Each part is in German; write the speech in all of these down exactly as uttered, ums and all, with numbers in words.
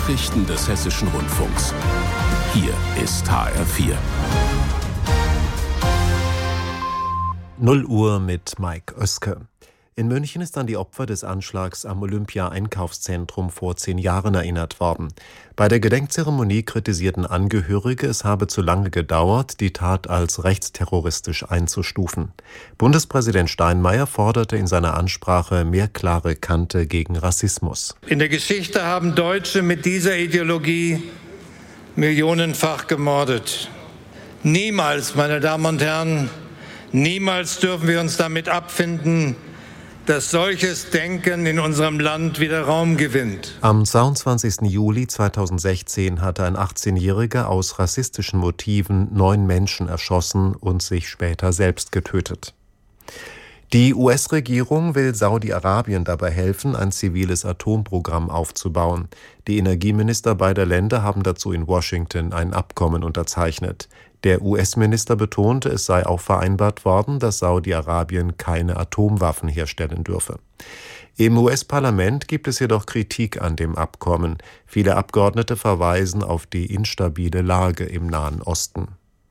Nachrichten des Hessischen Rundfunks. Hier ist H R vier. null Uhr mit Mike Oeske. In München ist an die Opfer des Anschlags am Olympia-Einkaufszentrum vor zehn Jahren erinnert worden. Bei der Gedenkzeremonie kritisierten Angehörige, es habe zu lange gedauert, die Tat als rechtsterroristisch einzustufen. Bundespräsident Steinmeier forderte in seiner Ansprache mehr klare Kante gegen Rassismus. In der Geschichte haben Deutsche mit dieser Ideologie millionenfach gemordet. Niemals, meine Damen und Herren, niemals dürfen wir uns damit abfinden, dass solches Denken in unserem Land wieder Raum gewinnt. Am zweiundzwanzigsten Juli zweitausendsechzehn hatte ein achtzehnjähriger aus rassistischen Motiven neun Menschen erschossen und sich später selbst getötet. Die U S-Regierung will Saudi-Arabien dabei helfen, ein ziviles Atomprogramm aufzubauen. Die Energieminister beider Länder haben dazu in Washington ein Abkommen unterzeichnet. Der U S-Minister betonte, es sei auch vereinbart worden, dass Saudi-Arabien keine Atomwaffen herstellen dürfe. Im U S-Parlament gibt es jedoch Kritik an dem Abkommen. Viele Abgeordnete verweisen auf die instabile Lage im Nahen Osten.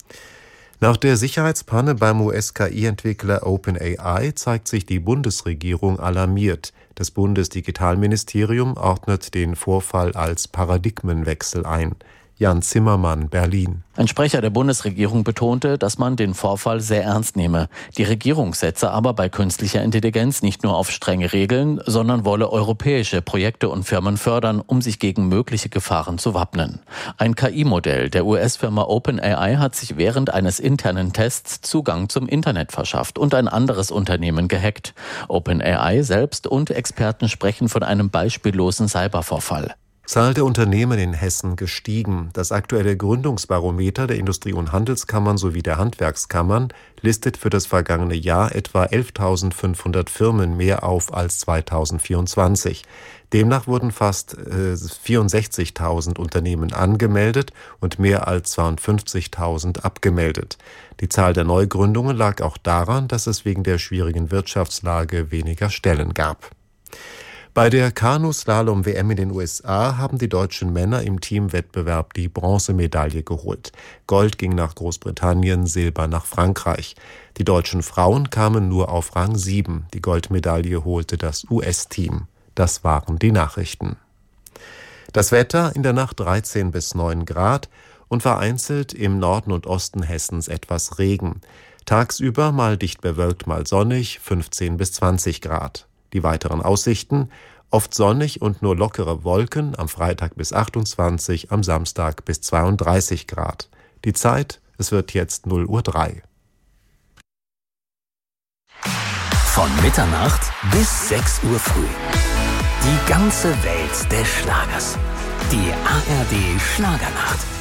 Nach der Sicherheitspanne beim U S-K I-Entwickler OpenAI zeigt sich die Bundesregierung alarmiert. Das Bundesdigitalministerium ordnet den Vorfall als Paradigmenwechsel ein. Jan Zimmermann, Berlin. Ein Sprecher der Bundesregierung betonte, dass man den Vorfall sehr ernst nehme. Die Regierung setze aber bei künstlicher Intelligenz nicht nur auf strenge Regeln, sondern wolle europäische Projekte und Firmen fördern, um sich gegen mögliche Gefahren zu wappnen. Ein K I-Modell der U S-Firma OpenAI hat sich während eines internen Tests Zugang zum Internet verschafft und ein anderes Unternehmen gehackt. OpenAI selbst und Experten sprechen von einem beispiellosen Cybervorfall. Zahl der Unternehmen in Hessen gestiegen. Das aktuelle Gründungsbarometer der Industrie- und Handelskammern sowie der Handwerkskammern listet für das vergangene Jahr etwa elftausendfünfhundert Firmen mehr auf als zweitausendvierundzwanzig. Demnach wurden fast äh, vierundsechzigtausend Unternehmen angemeldet und mehr als zweiundfünfzigtausend abgemeldet. Die Zahl der Neugründungen lag auch daran, dass es wegen der schwierigen Wirtschaftslage weniger Stellen gab. Bei der Kanu-Slalom-W M in den U S A haben die deutschen Männer im Teamwettbewerb die Bronzemedaille geholt. Gold ging nach Großbritannien, Silber nach Frankreich. Die deutschen Frauen kamen nur auf Rang sieben. Die Goldmedaille holte das U S-Team. Das waren die Nachrichten. Das Wetter: in der Nacht dreizehn bis neun Grad und vereinzelt im Norden und Osten Hessens etwas Regen. Tagsüber mal dicht bewölkt, mal sonnig, fünfzehn bis zwanzig Grad. Die weiteren Aussichten: oft sonnig und nur lockere Wolken, am Freitag bis achtundzwanzig, am Samstag bis zweiunddreißig Grad. Die Zeit: es wird jetzt null Uhr drei. Von Mitternacht bis sechs Uhr früh. Die ganze Welt des Schlagers. Die A R D Schlagernacht.